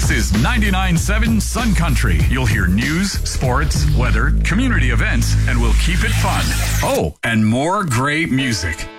This is 99.7 Sun Country. You'll hear news, sports, weather, community events, and we'll keep it fun. Oh, and more great music.